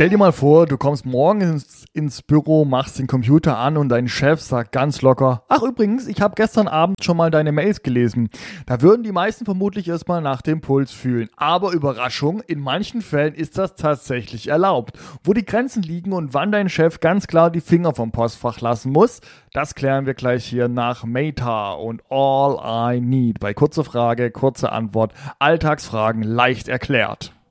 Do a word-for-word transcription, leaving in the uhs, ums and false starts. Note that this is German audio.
Stell dir mal vor, du kommst morgen ins, ins Büro, machst den Computer an und dein Chef sagt ganz locker: Ach übrigens, ich habe gestern Abend schon mal deine Mails gelesen. Da würden die meisten vermutlich erstmal nach dem Puls fühlen. Aber Überraschung, in manchen Fällen ist das tatsächlich erlaubt. Wo die Grenzen liegen und wann dein Chef ganz klar die Finger vom Postfach lassen muss, das klären wir gleich hier nach Meta und All I Need. Bei kurze Frage, kurze Antwort, Alltagsfragen leicht erklärt.